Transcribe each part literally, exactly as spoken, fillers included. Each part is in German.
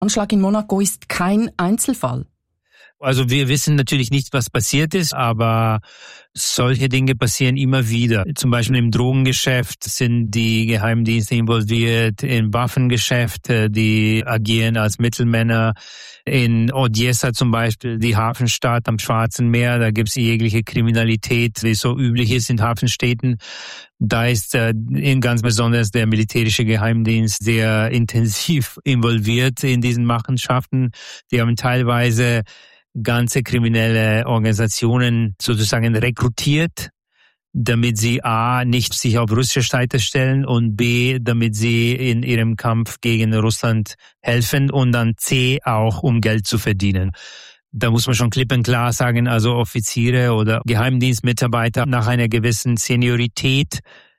Anschlag in Monaco ist kein Einzelfall. Also wir wissen natürlich nicht, was passiert ist, aber solche Dinge passieren immer wieder. Zum Beispiel im Drogengeschäft sind die Geheimdienste involviert, im Waffengeschäft, die agieren als Mittelmänner. In Odessa zum Beispiel, die Hafenstadt am Schwarzen Meer, da gibt es jegliche Kriminalität, wie so üblich ist in Hafenstädten. Da ist äh, ganz besonders der militärische Geheimdienst sehr intensiv involviert in diesen Machenschaften. Die haben teilweise ganze kriminelle Organisationen sozusagen rekrutiert, damit sie A, nicht sich auf russische Seite stellen und B, damit sie in ihrem Kampf gegen Russland helfen und dann C, auch um Geld zu verdienen. Da muss man schon klipp und klar sagen, also Offiziere oder Geheimdienstmitarbeiter nach einer gewissen Seniorität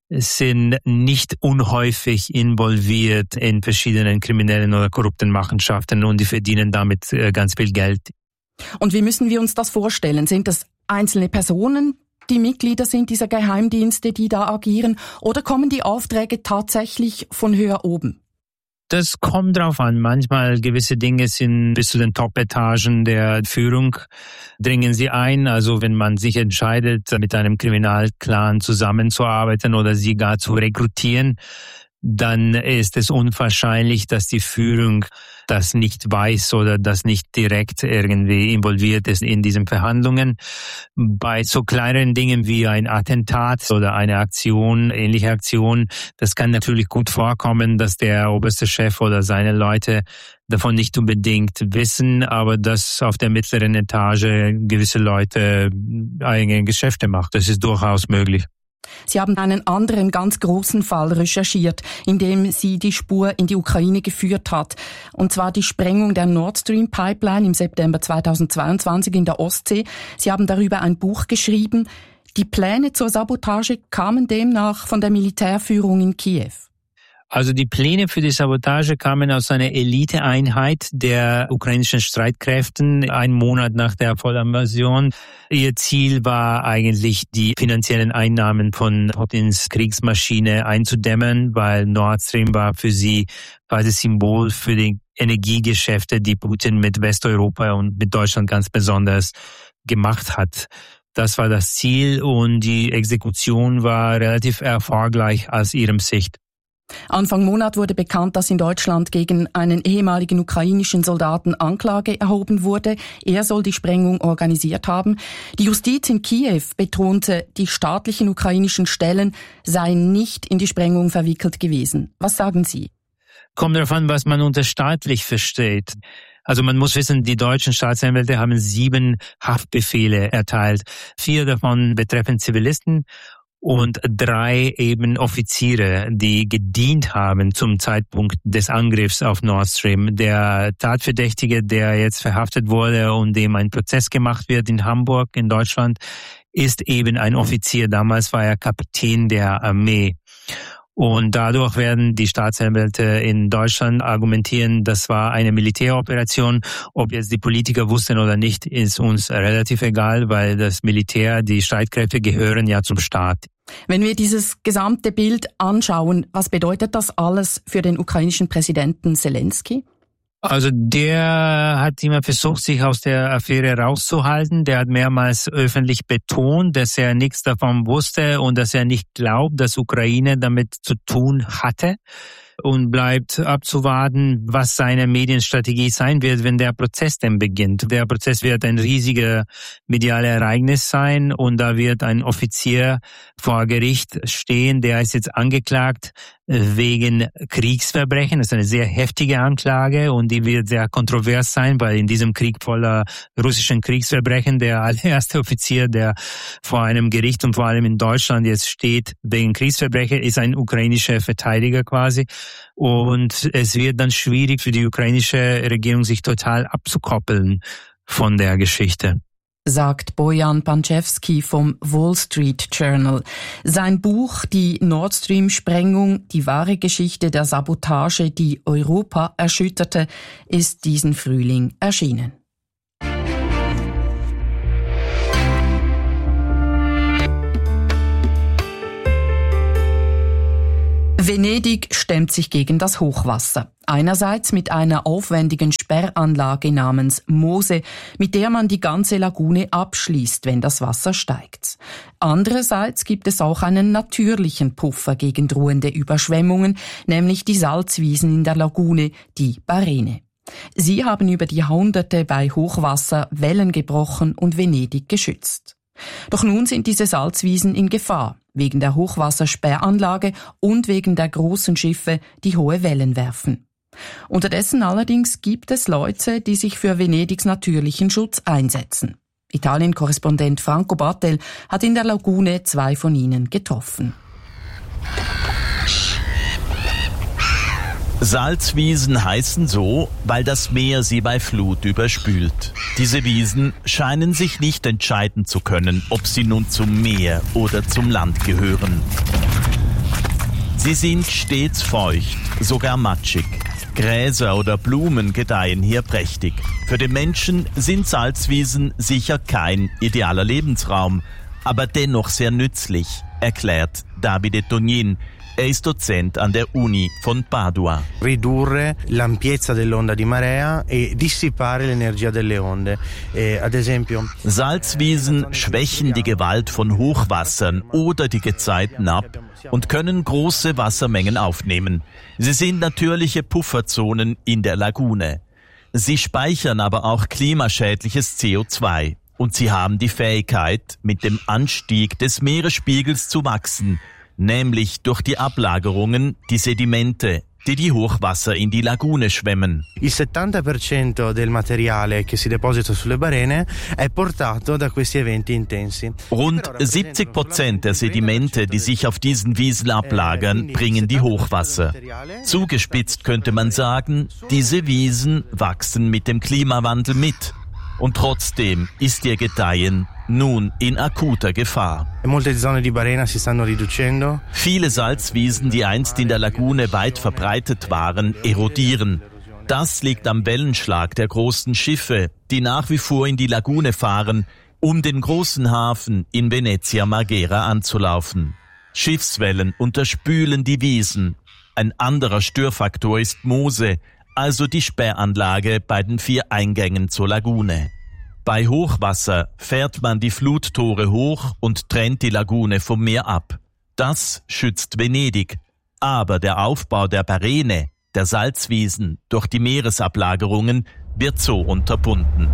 sind nicht unhäufig involviert in verschiedenen kriminellen oder korrupten Machenschaften und die verdienen damit ganz viel Geld. Und wie müssen wir uns das vorstellen? Sind das einzelne Personen, die Mitglieder sind dieser Geheimdienste, die da agieren, oder kommen die Aufträge tatsächlich von höher oben? Das kommt drauf an. Manchmal gewisse Dinge sind bis zu den Top-Etagen der Führung, dringen sie ein. Also wenn man sich entscheidet, mit einem Kriminalclan zusammenzuarbeiten oder sie gar zu rekrutieren, dann ist es unwahrscheinlich, dass die Führung das nicht weiß oder das nicht direkt irgendwie involviert ist in diesen Verhandlungen. Bei so kleineren Dingen wie ein Attentat oder eine Aktion, ähnliche Aktion, das kann natürlich gut vorkommen, dass der oberste Chef oder seine Leute davon nicht unbedingt wissen, aber dass auf der mittleren Etage gewisse Leute eigene Geschäfte machen. Das ist durchaus möglich. Sie haben einen anderen ganz großen Fall recherchiert, in dem Sie die Spur in die Ukraine geführt hat. Und zwar die Sprengung der Nord Stream Pipeline im September zweitausendzweiundzwanzig in der Ostsee. Sie haben darüber ein Buch geschrieben. Die Pläne zur Sabotage kamen demnach von der Militärführung in Kiew. Also die Pläne für die Sabotage kamen aus einer Eliteeinheit der ukrainischen Streitkräften, einen Monat nach der Vollinvasion. Ihr Ziel war eigentlich, die finanziellen Einnahmen von Putins Kriegsmaschine einzudämmen, weil Nord Stream war für sie quasi Symbol für die Energiegeschäfte, die Putin mit Westeuropa und mit Deutschland ganz besonders gemacht hat. Das war das Ziel und die Exekution war relativ erfolgreich aus ihrem Sicht. Anfang Monat wurde bekannt, dass in Deutschland gegen einen ehemaligen ukrainischen Soldaten Anklage erhoben wurde. Er soll die Sprengung organisiert haben. Die Justiz in Kiew betonte, die staatlichen ukrainischen Stellen seien nicht in die Sprengung verwickelt gewesen. Was sagen Sie? Kommt darauf an, was man unter staatlich versteht. Also man muss wissen, die deutschen Staatsanwälte haben sieben Haftbefehle erteilt. Vier davon betreffen Zivilisten und drei eben Offiziere, die gedient haben zum Zeitpunkt des Angriffs auf Nord Stream. Der Tatverdächtige, der jetzt verhaftet wurde und dem ein Prozess gemacht wird in Hamburg in Deutschland, ist eben ein Offizier. Damals war er Kapitän der Armee. Und dadurch werden die Staatsanwälte in Deutschland argumentieren, das war eine Militäroperation. Ob jetzt die Politiker wussten oder nicht, ist uns relativ egal, weil das Militär, die Streitkräfte gehören ja zum Staat. Wenn wir dieses gesamte Bild anschauen, was bedeutet das alles für den ukrainischen Präsidenten Zelensky? Also der hat immer versucht, sich aus der Affäre rauszuhalten. Der hat mehrmals öffentlich betont, dass er nichts davon wusste und dass er nicht glaubt, dass Ukraine damit zu tun hatte. Und bleibt abzuwarten, was seine Medienstrategie sein wird, wenn der Prozess denn beginnt. Der Prozess wird ein riesiger mediales Ereignis sein und da wird ein Offizier vor Gericht stehen, der ist jetzt angeklagt wegen Kriegsverbrechen. Das ist eine sehr heftige Anklage und die wird sehr kontrovers sein, weil in diesem Krieg voller russischen Kriegsverbrechen der allererste Offizier, der vor einem Gericht und vor allem in Deutschland jetzt steht wegen Kriegsverbrechen, ist ein ukrainischer Verteidiger quasi. Und es wird dann schwierig für die ukrainische Regierung, sich total abzukoppeln von der Geschichte. Sagt Bojan Pančevský vom Wall Street Journal. Sein Buch Die Nord Stream Sprengung, die wahre Geschichte der Sabotage, die Europa erschütterte, ist diesen Frühling erschienen. Venedig stemmt sich gegen das Hochwasser. Einerseits mit einer aufwendigen Sperranlage namens Mose, mit der man die ganze Lagune abschließt, wenn das Wasser steigt. Andererseits gibt es auch einen natürlichen Puffer gegen drohende Überschwemmungen, nämlich die Salzwiesen in der Lagune, die Barene. Sie haben über die Jahrhunderte bei Hochwasser Wellen gebrochen und Venedig geschützt. Doch nun sind diese Salzwiesen in Gefahr, wegen der Hochwassersperranlage und wegen der großen Schiffe, die hohe Wellen werfen. Unterdessen allerdings gibt es Leute, die sich für Venedigs natürlichen Schutz einsetzen. Italien-Korrespondent Franco Battel hat in der Lagune zwei von ihnen getroffen. Salzwiesen heißen so, weil das Meer sie bei Flut überspült. Diese Wiesen scheinen sich nicht entscheiden zu können, ob sie nun zum Meer oder zum Land gehören. Sie sind stets feucht, sogar matschig. Gräser oder Blumen gedeihen hier prächtig. Für den Menschen sind Salzwiesen sicher kein idealer Lebensraum, aber dennoch sehr nützlich, erklärt Davide Tognin. Er ist Dozent an der Uni von Padua. Ridurre l'ampiezza dell'onda di marea e dissipare l'energia delle onde. Eh, ad esempio, Salzwiesen schwächen die Gewalt von Hochwassern oder die Gezeiten ab und können große Wassermengen aufnehmen. Sie sind natürliche Pufferzonen in der Lagune. Sie speichern aber auch klimaschädliches C O zwei. Und sie haben die Fähigkeit, mit dem Anstieg des Meeresspiegels zu wachsen, nämlich durch die Ablagerungen, die Sedimente, die die Hochwasser in die Lagune schwemmen. Il settanta per cento del materiale che si deposita sulle barene è portato da questi eventi intensi. Rund siebzig Prozent der Sedimente, die sich auf diesen Wiesen ablagern, bringen die Hochwasser. Zugespitzt könnte man sagen, diese Wiesen wachsen mit dem Klimawandel mit. Und trotzdem ist ihr Gedeihen nun in akuter Gefahr. Molte zone di barena si stanno riducendo. Viele Salzwiesen, die einst in der Lagune weit verbreitet waren, erodieren. Das liegt am Wellenschlag der großen Schiffe, die nach wie vor in die Lagune fahren, um den großen Hafen in Venezia Marghera anzulaufen. Schiffswellen unterspülen die Wiesen. Ein anderer Störfaktor ist Mose, also die Sperranlage bei den vier Eingängen zur Lagune. Bei Hochwasser fährt man die Fluttore hoch und trennt die Lagune vom Meer ab. Das schützt Venedig. Aber der Aufbau der Barene, der Salzwiesen, durch die Meeresablagerungen wird so unterbunden.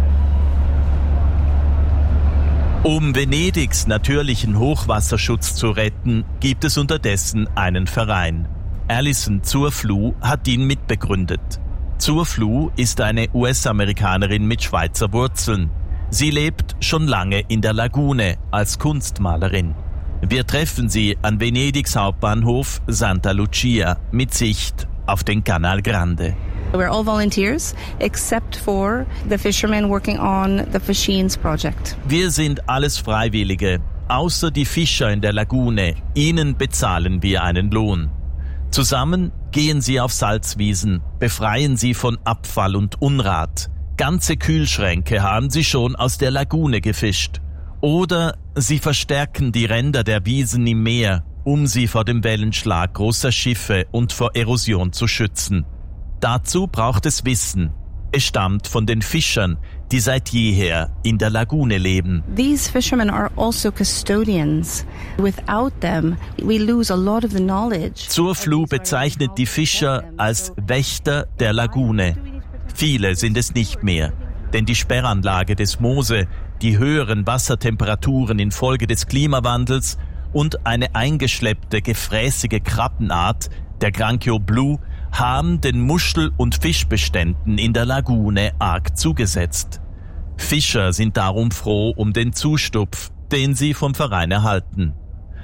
Um Venedigs natürlichen Hochwasserschutz zu retten, gibt es unterdessen einen Verein. Alison Zurfluh hat ihn mitbegründet. Zurfluh ist eine U S-Amerikanerin mit Schweizer Wurzeln. Sie lebt schon lange in der Lagune als Kunstmalerin. Wir treffen sie an Venedigs Hauptbahnhof Santa Lucia mit Sicht auf den Canal Grande. We're all volunteers, except for the fishermen working on the Fascines project. Wir sind alles Freiwillige, außer die Fischer in der Lagune. Ihnen bezahlen wir einen Lohn. Zusammen gehen sie auf Salzwiesen, befreien sie von Abfall und Unrat. Ganze Kühlschränke haben sie schon aus der Lagune gefischt. Oder sie verstärken die Ränder der Wiesen im Meer, um sie vor dem Wellenschlag großer Schiffe und vor Erosion zu schützen. Dazu braucht es Wissen. Es stammt von den Fischern, die seit jeher in der Lagune leben. These fishermen are also custodians. Without them, we lose a lot of the knowledge. Zurfluh bezeichnet die Fischer als Wächter der Lagune. Viele sind es nicht mehr, denn die Sperranlage des Mose, die höheren Wassertemperaturen infolge des Klimawandels und eine eingeschleppte, gefräßige Krabbenart, der Granchio Blu, haben den Muschel- und Fischbeständen in der Lagune arg zugesetzt. Fischer sind darum froh um den Zustupf, den sie vom Verein erhalten.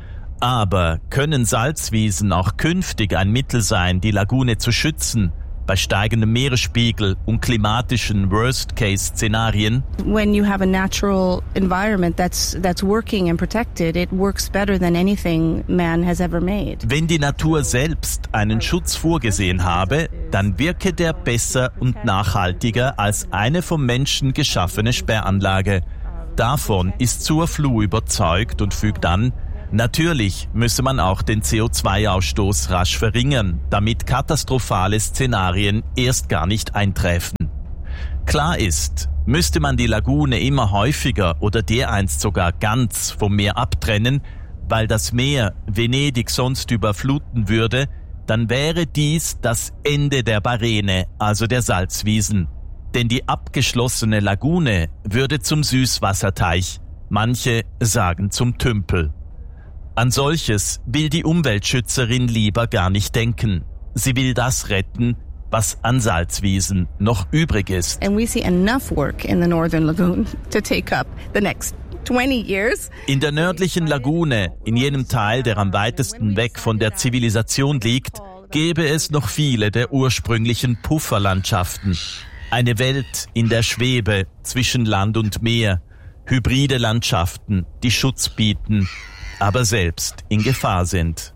Aber können Salzwiesen auch künftig ein Mittel sein, die Lagune zu schützen, bei steigendem Meeresspiegel und klimatischen Worst-Case-Szenarien? When you have a natural environment that's that's working and protected, it works better than anything man has ever made. Wenn die Natur selbst einen Schutz vorgesehen habe, dann wirke der besser und nachhaltiger als eine vom Menschen geschaffene Sperranlage. Davon ist Zurfluh überzeugt und fügt an: Natürlich müsse man auch den C O zwei Ausstoß rasch verringern, damit katastrophale Szenarien erst gar nicht eintreffen. Klar ist, müsste man die Lagune immer häufiger oder dereinst sogar ganz vom Meer abtrennen, weil das Meer Venedig sonst überfluten würde, dann wäre dies das Ende der Barene, also der Salzwiesen. Denn die abgeschlossene Lagune würde zum Süßwasserteich, manche sagen zum Tümpel. An solches will die Umweltschützerin lieber gar nicht denken. Sie will das retten, was an Salzwiesen noch übrig ist. And we see enough work in the Northern Lagoon to take up the next twenty years. In der nördlichen Lagune, in jenem Teil, der am weitesten weg von der Zivilisation liegt, gäbe es noch viele der ursprünglichen Pufferlandschaften. Eine Welt in der Schwebe zwischen Land und Meer, hybride Landschaften, die Schutz bieten, aber selbst in Gefahr sind.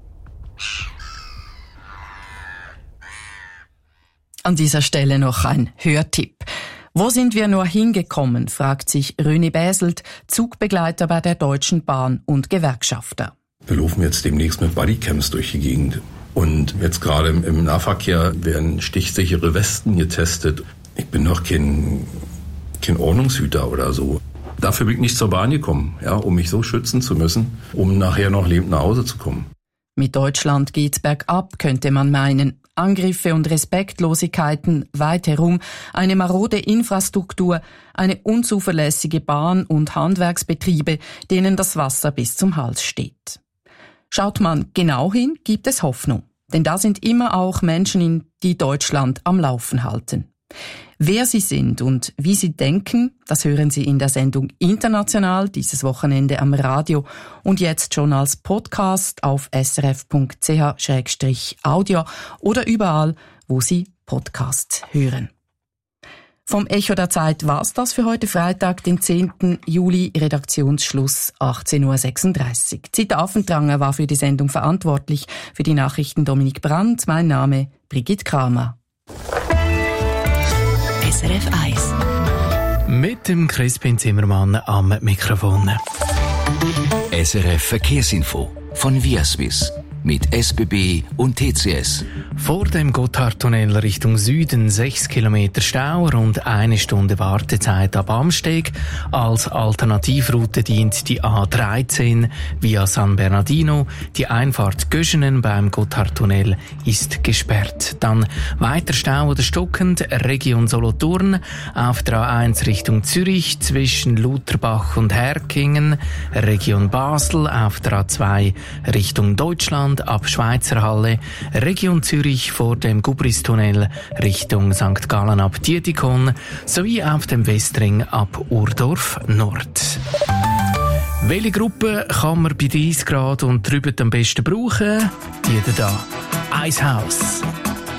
An dieser Stelle noch ein Hörtipp. Wo sind wir nur hingekommen, fragt sich René Bäselt, Zugbegleiter bei der Deutschen Bahn und Gewerkschafter. Wir laufen jetzt demnächst mit Bodycams durch die Gegend. Und jetzt gerade im Nahverkehr werden stichsichere Westen getestet. Ich bin doch kein, kein Ordnungshüter oder so. Dafür bin ich nicht zur Bahn gekommen, ja, um mich so schützen zu müssen, um nachher noch lebend nach Hause zu kommen. Mit Deutschland geht's bergab, könnte man meinen. Angriffe und Respektlosigkeiten weit herum, eine marode Infrastruktur, eine unzuverlässige Bahn und Handwerksbetriebe, denen das Wasser bis zum Hals steht. Schaut man genau hin, gibt es Hoffnung. Denn da sind immer auch Menschen, die Deutschland am Laufen halten. Wer sie sind und wie sie denken, das hören Sie in der Sendung International dieses Wochenende am Radio und jetzt schon als Podcast auf s r f punkt c h slash audio oder überall, wo Sie Podcasts hören. Vom Echo der Zeit war's das für heute Freitag, den zehnten Juli, Redaktionsschluss achtzehn Uhr sechsunddreißig. Zita Affentranger war für die Sendung verantwortlich, für die Nachrichten Dominik Brandt, mein Name Brigitte Kramer. S R F eins. Mit dem Crispin Zimmermann am Mikrofon. S R F Verkehrsinfo von Viaswiss mit S B B und T C S. Vor dem Gotthardtunnel Richtung Süden sechs Kilometer Stau, rund eine Stunde Wartezeit ab Amsteg. Als Alternativroute dient die A dreizehn via San Bernardino. Die Einfahrt Göschenen beim Gotthardtunnel ist gesperrt. Dann weiter Stau oder stockend Region Solothurn auf der A eins Richtung Zürich zwischen Lutherbach und Herkingen. Region Basel auf der A zwei Richtung Deutschland ab Schweizerhalle, Region Zürich vor dem Gubristunnel Richtung Sankt Gallen ab Dietikon sowie auf dem Westring ab Urdorf Nord. Welche Gruppe kann man bei dreißig Grad und drüber am besten brauchen? Die da. Eishaus.